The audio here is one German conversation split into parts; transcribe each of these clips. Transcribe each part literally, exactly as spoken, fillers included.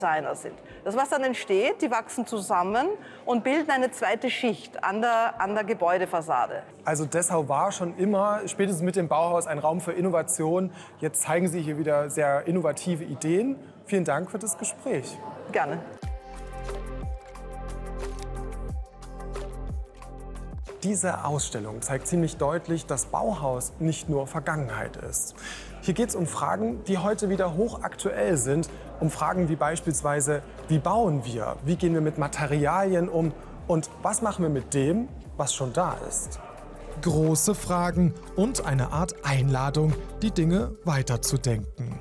Designer sind. Das, was dann entsteht, die wachsen zusammen und bilden eine zweite Schicht an der, an der Gebäudefassade. Also Dessau war schon immer, spätestens mit dem Bauhaus, ein Raum für Innovation. Jetzt zeigen Sie hier wieder sehr innovative Ideen. Vielen Dank für das Gespräch. Gerne. Diese Ausstellung zeigt ziemlich deutlich, dass Bauhaus nicht nur Vergangenheit ist. Hier geht es um Fragen, die heute wieder hochaktuell sind. Um Fragen wie beispielsweise, wie bauen wir? Wie gehen wir mit Materialien um? Und was machen wir mit dem, was schon da ist? Große Fragen und eine Art Einladung, die Dinge weiterzudenken.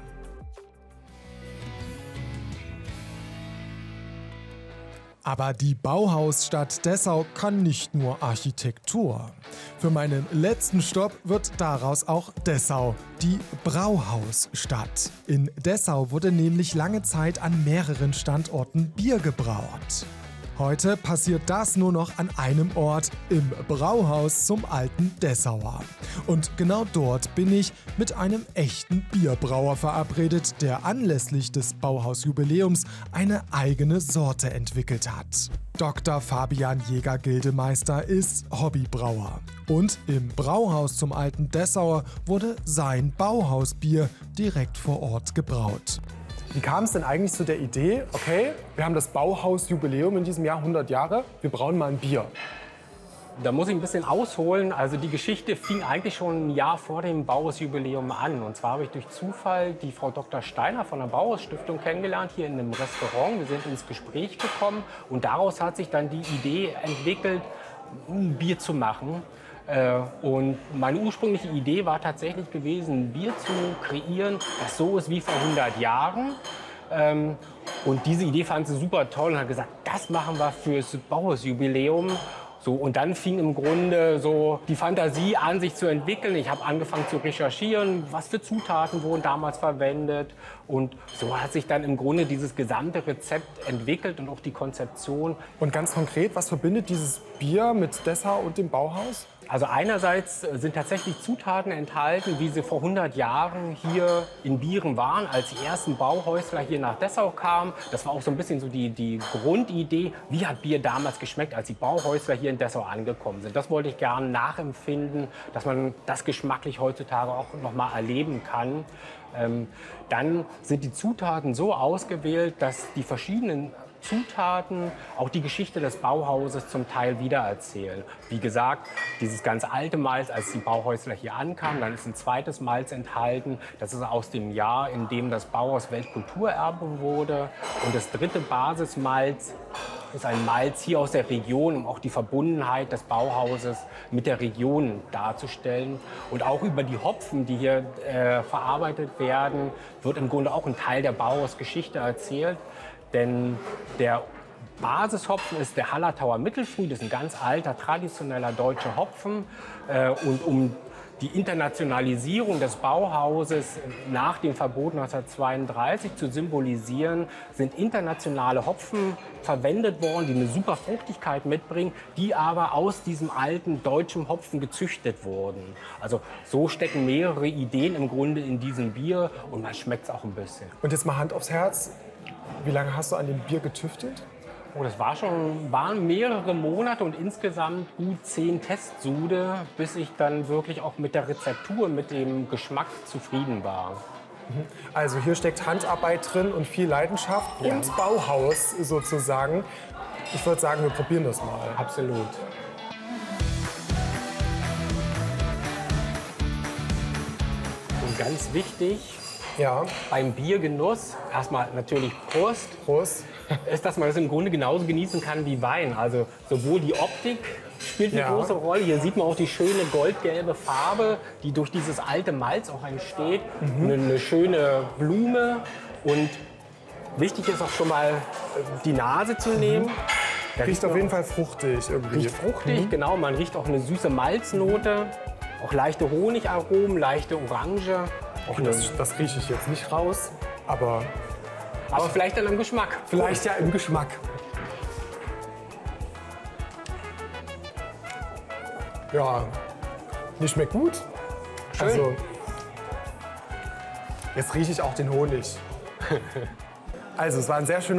Aber die Bauhausstadt Dessau kann nicht nur Architektur. Für meinen letzten Stopp wird daraus auch Dessau, die Brauhausstadt. In Dessau wurde nämlich lange Zeit an mehreren Standorten Bier gebraut. Heute passiert das nur noch an einem Ort, im Brauhaus zum Alten Dessauer. Und genau dort bin ich mit einem echten Bierbrauer verabredet, der anlässlich des Bauhausjubiläums eine eigene Sorte entwickelt hat. Doktor Fabian Jäger-Gildemeister ist Hobbybrauer. Und im Brauhaus zum Alten Dessauer wurde sein Bauhausbier direkt vor Ort gebraut. Wie kam es denn eigentlich zu der Idee, okay, wir haben das Bauhausjubiläum in diesem Jahr, hundert Jahre, wir brauen mal ein Bier? Da muss ich ein bisschen ausholen. Also die Geschichte fing eigentlich schon ein Jahr vor dem Bauhausjubiläum an. Und zwar habe ich durch Zufall die Frau Doktor Steiner von der Bauhausstiftung kennengelernt, hier in einem Restaurant. Wir sind ins Gespräch gekommen und daraus hat sich dann die Idee entwickelt, ein Bier zu machen. Und meine ursprüngliche Idee war tatsächlich gewesen, ein Bier zu kreieren, das so ist wie vor hundert Jahren. Und diese Idee fand sie super toll und hat gesagt, das machen wir fürs Bauhausjubiläum. So, und dann fing im Grunde so die Fantasie an, sich zu entwickeln. Ich habe angefangen zu recherchieren, was für Zutaten wurden damals verwendet. Und so hat sich dann im Grunde dieses gesamte Rezept entwickelt und auch die Konzeption. Und ganz konkret, was verbindet dieses Bier mit Dessau und dem Bauhaus? Also einerseits sind tatsächlich Zutaten enthalten, wie sie vor hundert Jahren hier in Bieren waren, als die ersten Bauhäusler hier nach Dessau kamen. Das war auch so ein bisschen so die, die Grundidee, wie hat Bier damals geschmeckt, als die Bauhäusler hier in Dessau angekommen sind. Das wollte ich gerne nachempfinden, dass man das geschmacklich heutzutage auch noch mal erleben kann. Ähm, dann sind die Zutaten so ausgewählt, dass die verschiedenen Zutaten auch die Geschichte des Bauhauses zum Teil wiedererzählen. Wie gesagt, dieses ganz alte Malz, als die Bauhäusler hier ankamen, dann ist ein zweites Malz enthalten. Das ist aus dem Jahr, in dem das Bauhaus Weltkulturerbe wurde. Und das dritte Basismalz ist ein Malz hier aus der Region, um auch die Verbundenheit des Bauhauses mit der Region darzustellen. Und auch über die Hopfen, die hier äh, verarbeitet werden, wird im Grunde auch ein Teil der Bauhausgeschichte erzählt. Denn der Basishopfen ist der Hallertauer Mittelfrüh, das ist ein ganz alter, traditioneller deutscher Hopfen. Und um die Internationalisierung des Bauhauses nach dem Verbot neunzehnhundertzweiunddreißig zu symbolisieren, sind internationale Hopfen verwendet worden, die eine super Fruchtigkeit mitbringen, die aber aus diesem alten deutschen Hopfen gezüchtet wurden. Also so stecken mehrere Ideen im Grunde in diesem Bier und man schmeckt es auch ein bisschen. Und jetzt mal Hand aufs Herz. Wie lange hast du an dem Bier getüftelt? Oh, das war schon, waren mehrere Monate und insgesamt gut zehn Testsude, bis ich dann wirklich auch mit der Rezeptur, mit dem Geschmack zufrieden war. Also hier steckt Handarbeit drin und viel Leidenschaft Ja. und Bauhaus sozusagen. Ich würde sagen, wir probieren das mal. Absolut. Und ganz wichtig, Ja, beim Biergenuss, erstmal natürlich Prost, Prost. ist, dass man das im Grunde genauso genießen kann wie Wein. Also sowohl die Optik spielt eine Ja. große Rolle. Hier sieht man auch die schöne goldgelbe Farbe, die durch dieses alte Malz auch entsteht. Mhm. Eine, eine schöne Blume. Und wichtig ist auch schon mal die Nase zu nehmen. Da Riecht auf jeden Fall fruchtig irgendwie. Riecht fruchtig, genau. Man riecht auch eine süße Malznote. Auch leichte Honigaromen, leichte Orange. Auch eine, Das, das rieche ich jetzt nicht raus, aber aber vielleicht dann im Geschmack. vielleicht ja im Geschmack. Ja, die schmeckt gut. Schön. Also, jetzt rieche ich auch den Honig. Also, es war ein sehr schöner